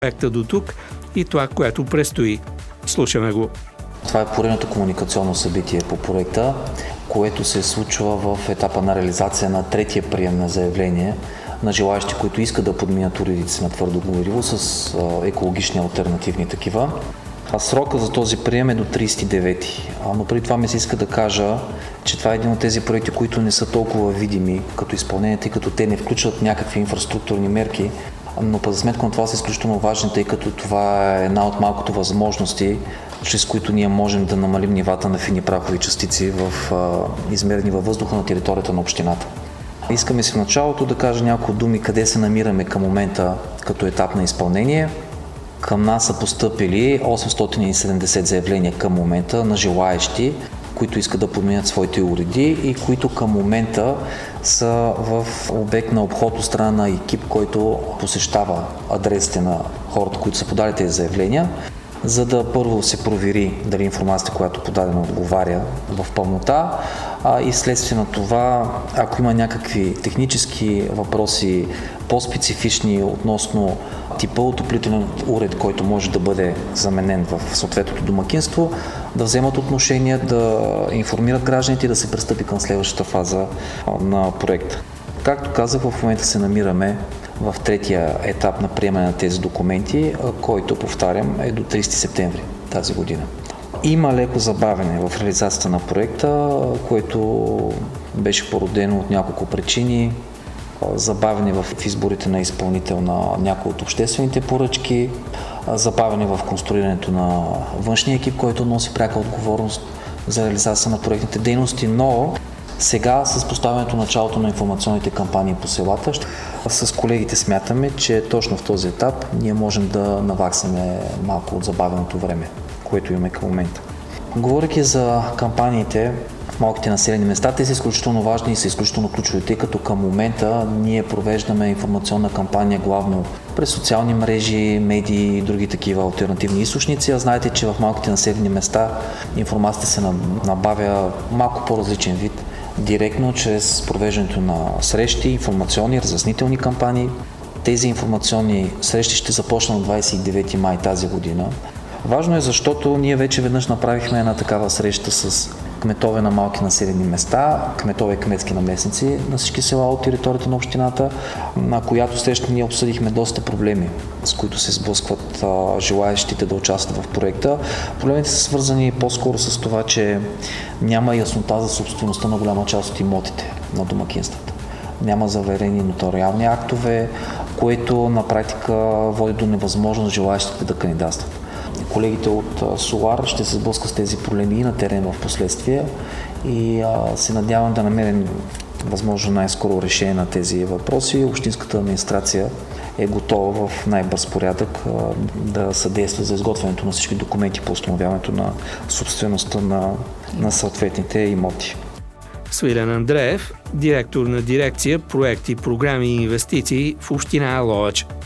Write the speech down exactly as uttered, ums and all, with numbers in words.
проекта до тук и това, което предстои. Слушаме го. Това е поредното комуникационно събитие по проекта, което се случва в етапа на реализация на третия прием на заявление на желаящи, които искат да подминат уредите си на твърдо гориво с екологични алтернативни такива. А срока за този прием е до тридесет и девети. Но преди това ми се иска да кажа, че това е един от тези проекти, които не са толкова видими като изпълнение, тъй като те не включват някакви инфраструктурни мерки, но по сметка на това са изключително важни, тъй като това е една от малкото възможности, чрез които ние можем да намалим нивата на фини прахови частици в а, измерени във въздуха на територията на общината. Искаме си в началото да кажа няколко думи къде се намираме към момента като етап на изпълнение. Към нас са постъпили осемстотин и седемдесет заявления към момента на желаещи, които искат да подменят своите уреди и които към момента са в обект на обход от страна на екип, който посещава адресите на хората, които са подали тези заявления, за да първо се провери дали информацията, която е подадена, отговаря в пълнота, а и следствие на това, ако има някакви технически въпроси, по-специфични относно типа отоплителен уред, който може да бъде заменен в съответното домакинство, да вземат отношение, да информират гражданите и да се пристъпи към следващата фаза на проекта. Както казах, в момента се намираме в третия етап на приемане на тези документи, който, повтарям, е до тридесети септември тази година. Има леко забавяне в реализацията на проекта, което беше породено от няколко причини. Забавяне в изборите на изпълнител на някои от обществените поръчки, забавяне в конструирането на външния екип, който носи пряка отговорност за реализация на проектните дейности, но сега с поставянето началото на информационните кампании по селата, с колегите смятаме, че точно в този етап ние можем да наваксаме малко от забавеното време, което имаме към момента. Говорейки за кампаниите в малките населени места, те са изключително важни и са изключително ключови, тъй като към момента ние провеждаме информационна кампания главно през социални мрежи, медии и други такива алтернативни източници. А знаете, че в малките населени места информацията се набавя малко по-различен вид, директно чрез провеждането на срещи, информационни, разяснителни кампании. Тези информационни срещи ще започнат на двадесет и девети май тази година. Важно е, защото ние вече веднъж направихме една такава среща с кметове на малки населени места, кметове и кметски наместници на всички села от територията на общината, на която среща ние обсъдихме доста проблеми, с които се сблъскват а, желаещите да участват в проекта. Проблемите са свързани по-скоро с това, че няма яснота за собствеността на голяма част от имотите на домакинствата. Няма заверени нотариални актове, което на практика води до невъзможност желаещите да кандидатстват. Колегите от Солар ще се сблъскат с тези проблеми и на терен в последствие и а, се надявам да намерим възможно най-скоро решение на тези въпроси. Общинската администрация е готова в най-бърз порядък а, да съдейства за изготвянето на всички документи по установяването на собствеността на, на съответните имоти. Свилен Андреев, директор на дирекция проекти, програми и инвестиции в община Ловеч.